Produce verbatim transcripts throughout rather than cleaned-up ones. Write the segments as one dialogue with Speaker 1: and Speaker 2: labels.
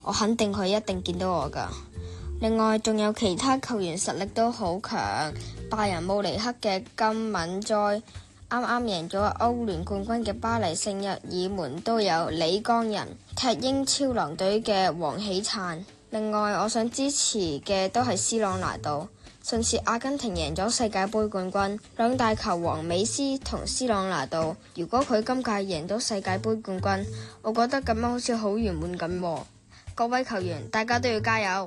Speaker 1: 我肯定佢一定見到我㗎。另外仲有其他球員實力都好強，拜仁慕尼黑嘅金敏哉，啱啱贏咗歐聯冠軍嘅巴黎聖日耳門都有李江仁，踢英超狼隊嘅黃喜燦。另外我想支持嘅都係斯朗拿度。上次阿根廷贏咗世界盃冠軍，兩大球王美斯同斯朗拿度，如果佢今屆贏到世界盃冠軍，我覺得咁樣好似好圓滿咁喎。各位球員，大家都要加油！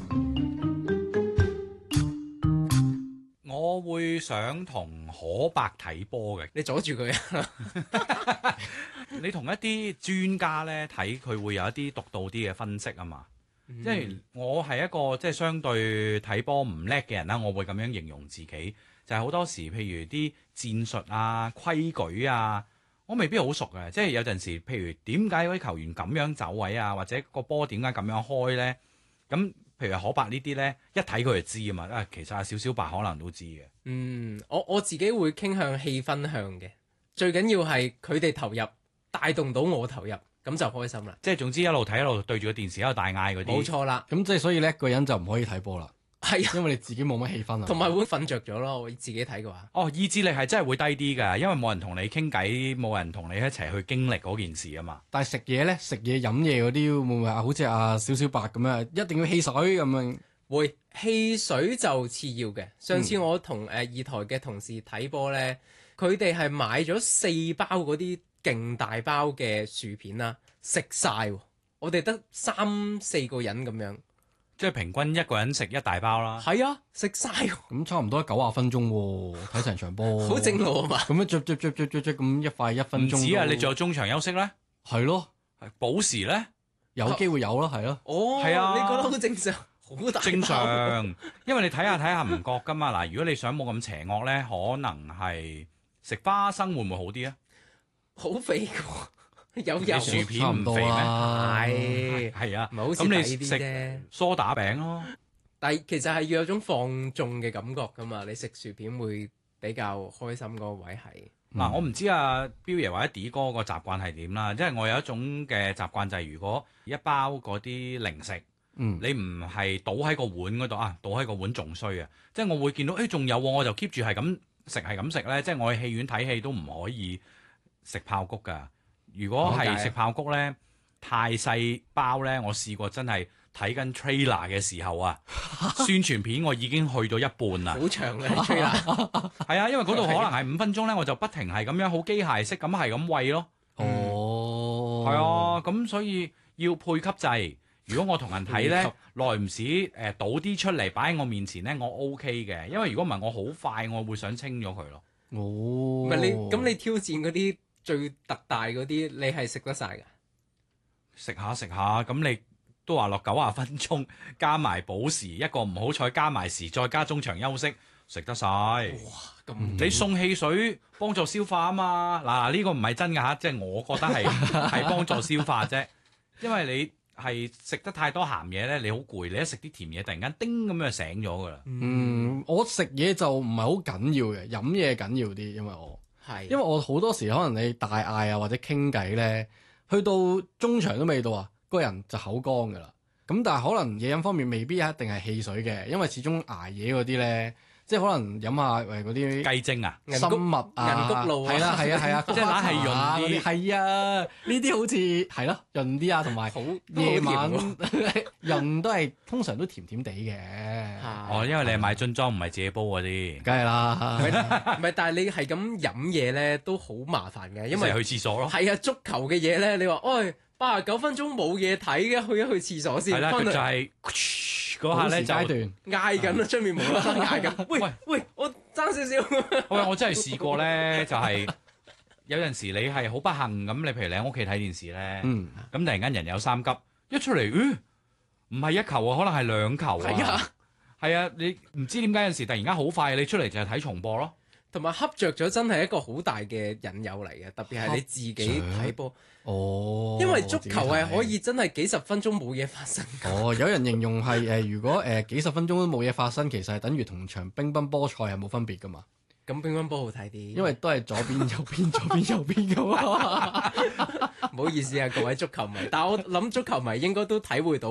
Speaker 2: 我會想同可伯睇波嘅，
Speaker 3: 你阻住佢啊！
Speaker 2: 你同一啲專家呢睇，佢會有一啲獨到啲嘅分析啊嘛。嗯、即係我係一個即係相對睇波唔叻嘅人啦，我會咁樣形容自己，就係、是、好多時譬如啲戰術啊、規矩啊，我未必好熟嘅。即係有陣時，譬如點解嗰啲球員咁樣走位啊，或者個波點解咁樣開呢？咁譬如可伯呢啲呢，一睇佢就知啊嘛。啊，其實阿小小白可能都知嘅。
Speaker 3: 嗯，我我自己會傾向氣氛向嘅，最緊要係佢哋投入，帶動到我投入，咁就開心啦。
Speaker 2: 即係總之一路睇一路對住個電視一路大嗌嗰啲。
Speaker 3: 冇錯啦。
Speaker 4: 咁即係所以呢一個人就唔可以睇波啦。
Speaker 3: 係啊，
Speaker 4: 因為你自己冇乜氣氛啊。
Speaker 3: 同埋會瞓着咗咯，我自己睇嘅話。
Speaker 2: 哦，意志力係真係會低啲㗎，因為冇人同你傾偈，冇人同你一齊去經歷嗰件事啊嘛。
Speaker 4: 但係食嘢咧，食嘢飲嘢嗰啲會唔會啊？好似阿小小白咁樣，一定要汽水咁樣。
Speaker 3: 會汽水就次要嘅。上次我同誒、呃、二台嘅同事睇波咧，佢哋係買咗四包嗰啲勁大包嘅薯片啦，食晒。我哋得三四個人咁樣。
Speaker 2: 即係平均一個人食一大包啦。
Speaker 3: 係啊，食晒。
Speaker 4: 咁差唔多九十分鐘喎，睇成場波。
Speaker 3: 好正路啊嘛。
Speaker 4: 咁樣捽捽捽捽捽捽咁一塊一分鐘。
Speaker 2: 唔止啊，你仲有中場休息咧？
Speaker 4: 係咯。
Speaker 2: 補時咧？
Speaker 4: 有機會有咯，係咯。
Speaker 3: 哦，
Speaker 2: 係啊，
Speaker 3: 你覺得好正常，好大包。
Speaker 2: 正常，因為你睇下睇下唔覺噶嘛。嗱，如果你想冇咁邪惡咧，可能係食花生會唔會好啲啊？
Speaker 3: 好肥喎。有油
Speaker 2: 薯片唔肥咩？
Speaker 3: 係
Speaker 2: 係啊，
Speaker 3: 唔係好似
Speaker 2: 咁你
Speaker 3: 食啫
Speaker 2: 梳打餅咯。
Speaker 3: 但係其實係要有種放縱嘅感覺噶嘛，你食薯片會比較開心嗰個位係。
Speaker 2: 嗱、嗯，我唔知阿彪爺或者 D 哥個習慣係點啦，即係我有一種嘅習慣就係如果一包嗰啲零食，嗯、你唔係倒喺個碗嗰度啊，倒喺個碗仲衰啊！即係我會見到誒仲有喎，我就 keep 住係咁食係咁食咧。即係我去戲院睇戲都唔可以食爆谷㗎。如果係食爆谷咧，太細包咧，我試過真係睇緊 trailer 嘅時候啊，宣傳片我已經去到一半啦。
Speaker 3: 好長嘅 trailer，
Speaker 2: 係啊，因為嗰度可能係五分鐘咧，我就不停係咁樣好機械式咁係咁餵咯。
Speaker 4: 哦，
Speaker 2: 係啊，咁所以要配給制。如果我同人睇咧，耐唔時誒倒啲出嚟擺喺我面前咧，我 OK 嘅，因為如果唔係我好快我會想清咗佢咯。
Speaker 4: 哦，
Speaker 3: 唔係你咁你挑戰嗰啲最特大嗰啲，你係食得晒㗎？
Speaker 2: 食下食下，咁你都話落九十分鐘，加埋補時，一個唔好彩加埋時，再加中場休息，食得晒。哇！
Speaker 3: 咁
Speaker 2: 你送汽水幫助消化啊嘛？嗱，呢個唔係真㗎嚇，即係我覺得係係幫助消化啫。因為你係食得太多鹹嘢咧，你好攰，你一食啲甜嘢，突然間叮咁樣就醒咗㗎啦。
Speaker 4: 嗯，我食嘢就唔係好緊要嘅，飲嘢緊要啲，因為我係因為我好多時可能你大嗌啊或者傾偈咧。去到中場都未到啊，個人就口乾㗎啦。咁但係可能嘢飲方面未必一定係汽水嘅，因為始終捱夜嗰啲咧，即係可能飲下誒嗰啲
Speaker 2: 雞精啊、
Speaker 4: 生物啊、
Speaker 3: 銀菊露啊，
Speaker 4: 係啦係啊係啊，
Speaker 2: 即係懶係潤啲。
Speaker 4: 係啊，呢啲好似係咯潤啲啊，同埋夜晚潤都係通常都甜甜地嘅。
Speaker 2: 哦，因為你係買樽裝唔係自己煲嗰啲，
Speaker 4: 梗係啦。
Speaker 3: 唔係，但係你係咁飲嘢咧都好麻煩嘅，因為
Speaker 2: 去廁所咯。
Speaker 3: 係啊，足球嘅嘢咧，你話，哎，八十九分鐘冇嘢睇嘅，去一去廁所先。
Speaker 2: 係啦，佢就係嗰下咧就
Speaker 3: 嗌緊啦，出面冇啦啦嗌緊。喂喂，我爭少少。
Speaker 2: 喂，我真係試過咧，就係有陣時你係好不幸咁，你譬如你喺屋企睇電視咧，咁突然間人有三急，一出嚟，嗯，唔係一球啊，可能係兩球啊。係啊，係啊，你唔知點解有陣時突然間好快，你出嚟就係睇重播咯。
Speaker 3: 同埋恰着咗真係一個好大嘅引誘嚟嘅，特別係你自己睇波。哦，因為足球係可以真係幾十分鐘冇嘢發生。
Speaker 4: 哦，有人形容係誒、呃，如果誒、呃、幾十分鐘都冇嘢發生，其實係等於同場乒乓波賽係冇分別噶嘛。
Speaker 3: 咁乒乓波好睇啲，
Speaker 4: 因為都係左邊右邊左邊右邊噶嘛。
Speaker 3: 唔好意思啊，各位足球迷，但係我諗足球迷應該都體會到